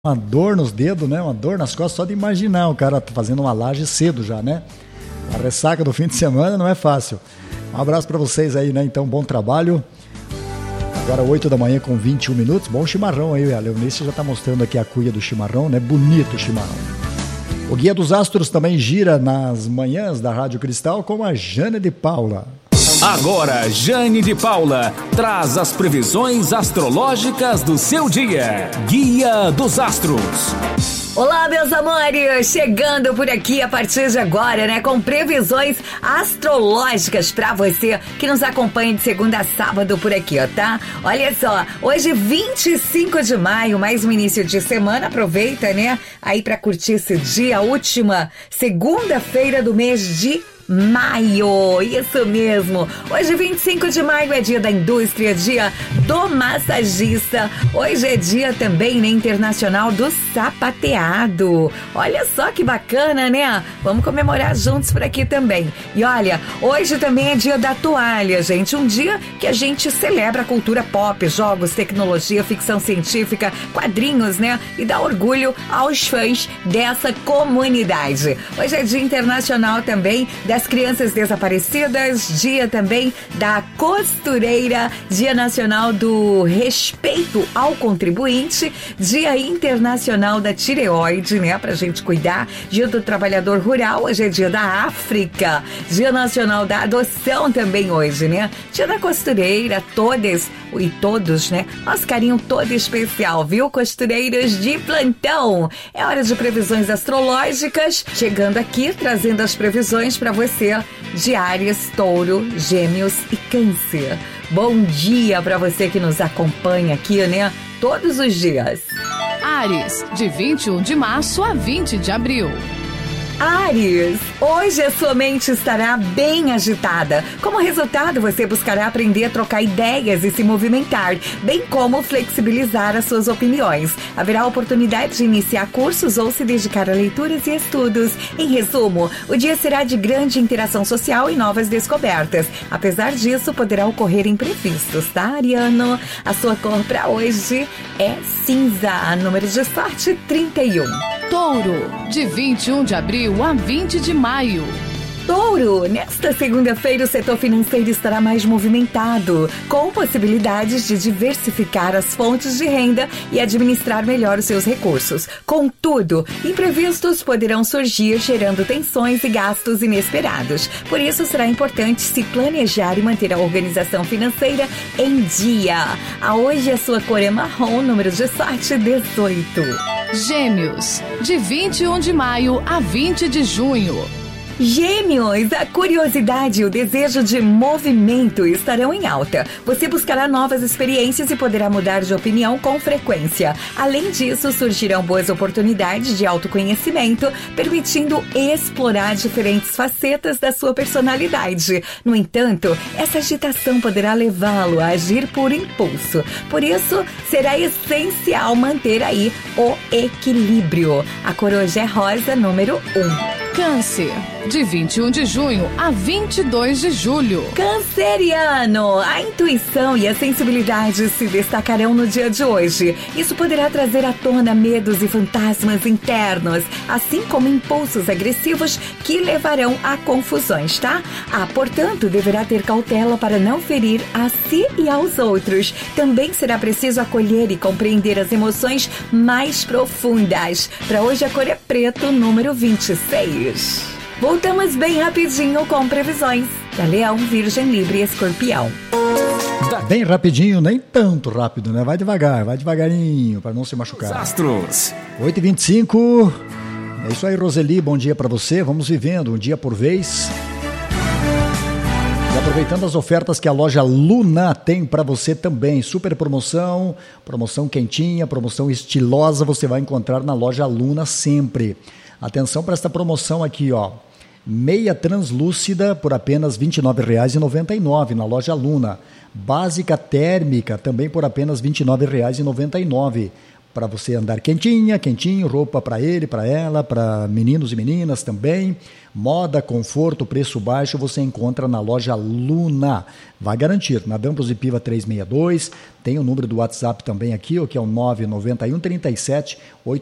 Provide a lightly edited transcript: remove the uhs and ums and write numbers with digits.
Uma dor nos dedos, né? Uma dor nas costas só de imaginar o cara fazendo uma laje cedo já, né? A ressaca do fim de semana não é fácil. Um abraço para vocês aí, né? Então, bom trabalho. Agora 8 da manhã com 21 minutos. Bom chimarrão aí, a Leonice já tá mostrando aqui a cuia do chimarrão, né? Bonito o chimarrão. O Guia dos Astros também gira nas manhãs da Rádio Cristal com a Jane de Paula. Agora, Jane de Paula traz as previsões astrológicas do seu dia. Guia dos Astros. Olá, meus amores! Chegando por aqui a partir de agora, né? Com previsões astrológicas pra você que nos acompanha de segunda a sábado por aqui, ó, tá? Olha só, hoje 25 de maio, mais um início de semana. Aproveita, né? Aí pra curtir esse dia, a última segunda-feira do mês de maio, isso mesmo. Hoje, 25 de maio, é dia da indústria, dia do massagista. Hoje é dia também, né, internacional do sapateado. Olha só que bacana, né? Vamos comemorar juntos por aqui também. E olha, hoje também é dia da toalha, gente. Um dia que a gente celebra a cultura pop, jogos, tecnologia, ficção científica, quadrinhos, né? E dá orgulho aos fãs dessa comunidade. Hoje é dia internacional também das crianças desaparecidas, dia também da costureira, dia nacional do respeito ao contribuinte, dia internacional da tireoide, né, pra gente cuidar, dia do trabalhador rural, hoje é dia da África, dia nacional da adoção também hoje, né, dia da costureira, todas e todos, né, nosso carinho todo especial, viu, costureiros de plantão. É hora de previsões astrológicas, chegando aqui, trazendo as previsões para você de Áries, Touro, Gêmeos e Câncer. Bom dia para você que nos acompanha aqui, né? Todos os dias. Áries, de 21 de março a 20 de abril. Áries, hoje a sua mente estará bem agitada. Como resultado, você buscará aprender a trocar ideias e se movimentar, bem como flexibilizar as suas opiniões. Haverá oportunidade de iniciar cursos ou se dedicar a leituras e estudos. Em resumo, o dia será de grande interação social e novas descobertas. Apesar disso, poderá ocorrer imprevistos, tá, Ariano? A sua cor para hoje é cinza. Número de sorte, 31. Touro, de 21 de abril a 20 de maio. Touro, nesta segunda-feira o setor financeiro estará mais movimentado, com possibilidades de diversificar as fontes de renda e administrar melhor os seus recursos. Contudo, imprevistos poderão surgir, gerando tensões e gastos inesperados. Por isso, será importante se planejar e manter a organização financeira em dia. Hoje a sua cor é marrom, número de sorte 18. Gêmeos, de 21 de maio a 20 de junho. Gêmeos, a curiosidade e o desejo de movimento estarão em alta. Você buscará novas experiências e poderá mudar de opinião com frequência. Além disso, surgirão boas oportunidades de autoconhecimento, permitindo explorar diferentes facetas da sua personalidade. No entanto, essa agitação poderá levá-lo a agir por impulso. Por isso, será essencial manter aí o equilíbrio. A cor hoje é rosa, número 1. Câncer, de 21 de junho a 22 de julho. Canceriano, a intuição e a sensibilidade se destacarão no dia de hoje. Isso poderá trazer à tona medos e fantasmas internos, assim como impulsos agressivos que levarão a confusões, tá? Portanto, deverá ter cautela para não ferir a si e aos outros. Também será preciso acolher e compreender as emoções mais profundas. Para hoje a cor é preto, número 26. Voltamos bem rapidinho com previsões da Leão, Virgem, Libra e Escorpião. Bem rapidinho, nem tanto rápido, né? Vai devagar, vai devagarinho, para não se machucar. Astros. 8h25. É isso aí, Roseli, bom dia para você. Vamos vivendo um dia por vez. E aproveitando as ofertas que a loja Luna tem para você também. Super promoção, promoção quentinha, promoção estilosa, você vai encontrar na loja Luna sempre. Atenção para esta promoção aqui, ó. Meia translúcida por apenas R$ 29,99 na loja Luna. Básica térmica também por apenas R$ 29,99. para você andar quentinho, roupa para ele, para ela, para meninos e meninas também. Moda, conforto, preço baixo você encontra na loja Luna. Vai garantir. Na Damplos e Piva 362. Tem o número do WhatsApp também aqui, que é o 991 37